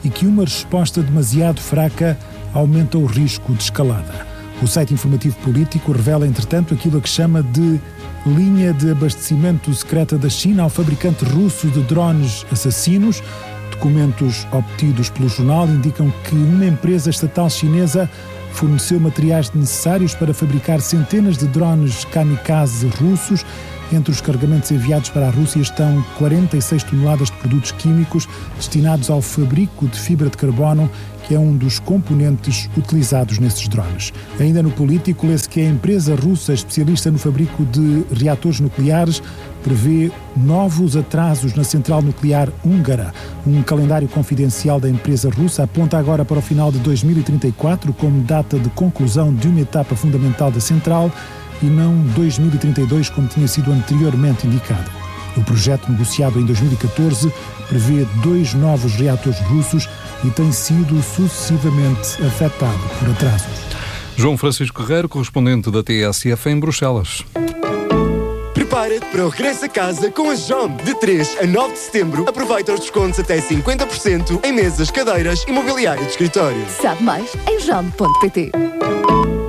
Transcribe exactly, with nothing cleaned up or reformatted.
e que uma resposta demasiado fraca aumenta o risco de escalada. O site informativo político revela, entretanto, aquilo a que chama de linha de abastecimento secreta da China ao fabricante russo de drones assassinos. Documentos obtidos pelo jornal indicam que uma empresa estatal chinesa forneceu materiais necessários para fabricar centenas de drones kamikaze russos. Entre os carregamentos enviados para a Rússia estão quarenta e seis toneladas de produtos químicos destinados ao fabrico de fibra de carbono, que é um dos componentes utilizados nesses drones. Ainda no político, lê-se que a empresa russa especialista no fabrico de reatores nucleares prevê novos atrasos na central nuclear húngara. Um calendário confidencial da empresa russa aponta agora para o final de dois mil e trinta e quatro como data de conclusão de uma etapa fundamental da central e não dois mil e trinta e dois como tinha sido anteriormente indicado. O projeto, negociado em dois mil e catorze, prevê dois novos reatores russos e tem sido sucessivamente afetado por atrasos. João Francisco Guerreiro, correspondente da T S F em Bruxelas. Prepara-te para o regresso a casa com a Jomp. De três a nove de setembro, aproveita os descontos até cinquenta por cento em mesas, cadeiras e mobiliário de escritório. Sabe mais em jomp ponto pt.